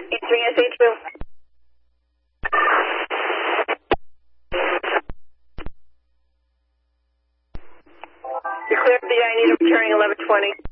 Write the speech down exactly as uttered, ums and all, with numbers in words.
Answering S A two. You're clear for the I need him returning eleven twenty.